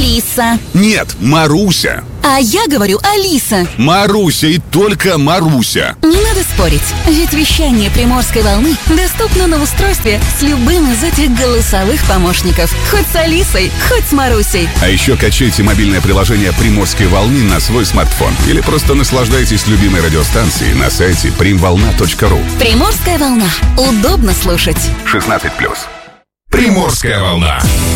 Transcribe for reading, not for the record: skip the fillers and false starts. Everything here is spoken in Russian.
Лиса. Нет, Маруся. А я говорю Алиса. Маруся и только Маруся. Не надо спорить, ведь вещание Приморской волны доступно на устройстве с любым из этих голосовых помощников. Хоть с Алисой, хоть с Марусей. А еще качайте мобильное приложение «Приморской волны» на свой смартфон. Или просто наслаждайтесь любимой радиостанцией на сайте primvolna.ru. Приморская волна. Удобно слушать. 16+. Приморская волна.